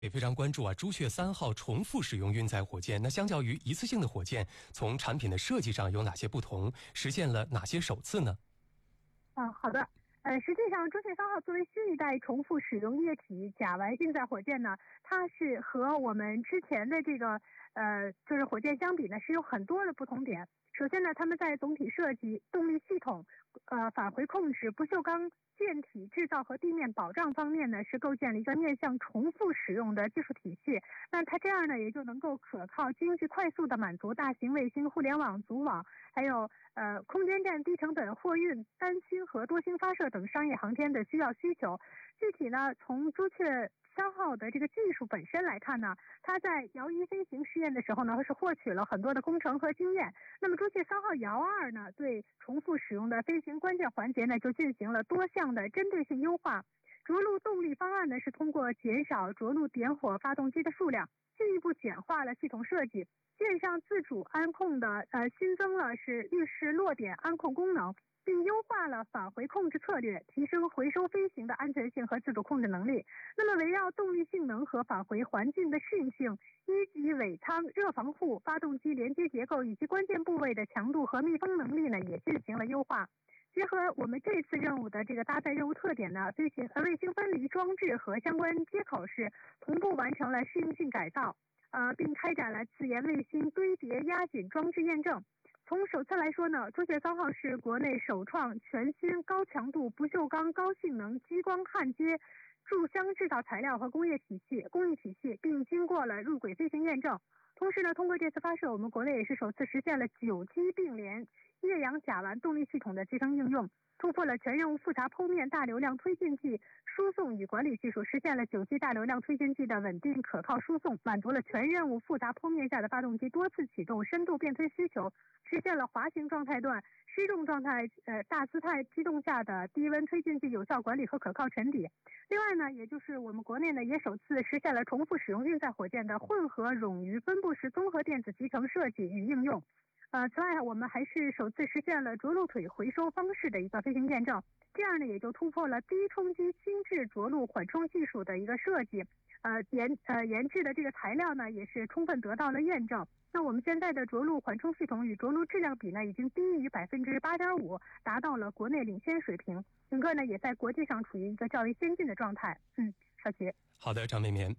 也非常关注朱雀3号重复使用运载火箭，那相较于一次性的火箭，从产品的设计上有哪些不同，实现了哪些首次呢？ 好的。实际上朱雀3号作为新一代重复使用液体甲烷运载火箭呢，它是和我们之前的这个就是火箭相比呢，是有很多的不同点。首先呢，他们在总体设计、动力系统、返回控制、不锈钢舰体制造和地面保障方面呢，是构建了一个面向重复使用的技术体系。那它这样呢，也就能够可靠、经济、快速的满足大型卫星、互联网组网，还有空间站低成本货运、单星和多星发射等商业航天的需求。具体呢，从朱雀3号的这个技术本身来看呢，它在遥一飞行试验的时候呢，是获取了很多的工程和经验。那么朱雀3号遥2呢，对重复使用的飞行关键环节呢，就进行了多项的针对性优化。着陆动力方案呢，是通过减少着陆点火发动机的数量，进一步简化了系统设计，线上自主安控的新增了是浴室落点安控功能，并优化了返回控制策略，提升回收飞行的安全性和自主控制能力。那么围绕动力性能和返回环境的适应性，一级尾舱热防护、发动机连接结构以及关键部位的强度和密封能力呢，也进行了优化。结合我们这次任务的这个搭载任务特点呢，卫星分离装置和相关接口是同步完成了适应性改造，并开展了自研卫星堆叠压紧装置验证。从首次来说呢，朱雀3号是国内首创全新高强度不锈钢高性能激光焊接注箱制造材料和工艺体系，并经过了入轨飞行验证。同时呢，通过这次发射，我们国内也是首次实现了9机并联液氧甲烷动力系统的集成应用，突破了全任务复杂剖面大流量推进剂输送与管理技术，实现了9机大流量推进剂的稳定可靠输送，满足了全任务复杂剖面下的发动机多次启动、深度变推需求，实现了滑行状态段、失重状态、大姿态机动下的低温推进剂有效管理和可靠沉底。另外呢，也就是我们国内呢，也首次实现了重复使用运载火箭的混合冗余分布式综合电子集成设计与应用。此外，我们还是首次实现了着陆腿回收方式的一个飞行验证，这样呢，也就突破了低冲击轻质着陆缓冲技术的一个设计。研制的这个材料呢，也是充分得到了验证。那我们现在的着陆缓冲系统与着陆质量比呢，已经低于 8.5%， 达到了国内领先水平，整个呢也在国际上处于一个较为先进的状态。少奇。 好的，张绵绵。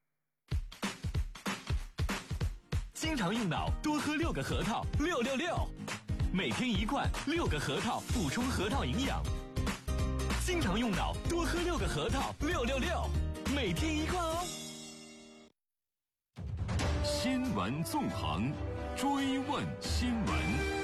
经常用脑，多喝6个核桃，666，每天1罐，6个核桃补充核桃营养。经常用脑，多喝6个核桃，666，每天1罐哦。 新闻纵横，追问新闻。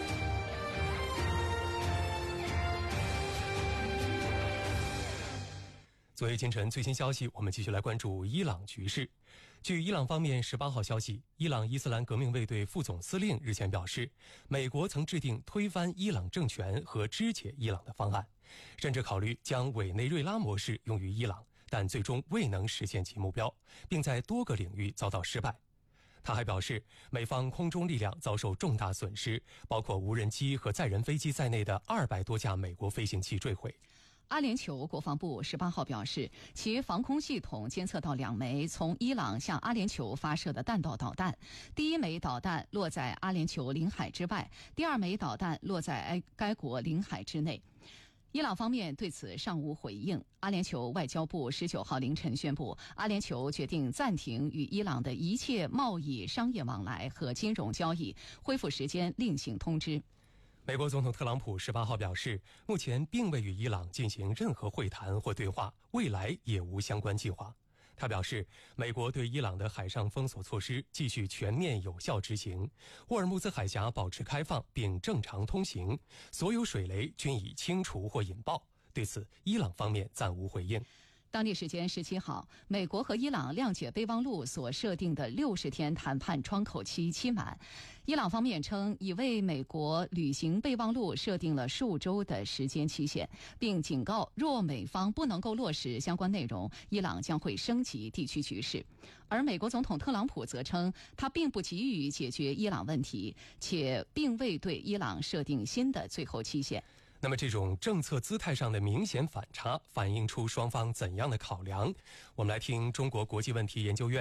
昨夜今晨最新消息，我们继续来关注伊朗局势。据伊朗方面18号消息，伊朗伊斯兰革命卫队副总司令日前表示，美国曾制定推翻伊朗政权和肢解伊朗的方案，甚至考虑将委内瑞拉模式用于伊朗，但最终未能实现其目标，并在多个领域遭到失败。他还表示，美方空中力量遭受重大损失，包括无人机和载人飞机在内的200多架美国飞行器坠毁。 阿联酋国防部18号表示，其防空系统监测到2枚从伊朗向阿联酋发射的弹道导弹，第一枚导弹落在阿联酋领海之外，第二枚导弹落在该国领海之内。伊朗方面对此尚无回应。阿联酋外交部19号凌晨宣布，阿联酋决定暂停与伊朗的一切贸易、商业往来和金融交易，恢复时间另行通知。 美国总统特朗普18号表示，目前并未与伊朗进行任何会谈或对话，未来也无相关计划。他表示，美国对伊朗的海上封锁措施继续全面有效执行，霍尔木兹海峡保持开放并正常通行，所有水雷均已清除或引爆。对此，伊朗方面暂无回应。 当地时间17号，美国和伊朗谅解备忘录所设定的60天谈判窗口期期满。伊朗方面称，已为美国履行备忘录设定了数周的时间期限，并警告，若美方不能够落实相关内容，伊朗将会升级地区局势。而美国总统特朗普则称，他并不急于解决伊朗问题，且并未对伊朗设定新的最后期限。 那么这种政策姿态上的明显反差，反映出双方怎样的考量？我们来听中国国际问题研究院